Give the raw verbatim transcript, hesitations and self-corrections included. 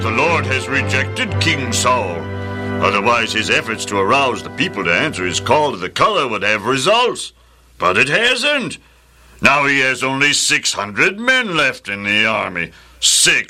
The Lord has rejected King Saul. Otherwise, his efforts to arouse the people to answer his call to the color would have results. But it hasn't. Now he has only six hundred men left in the army. Six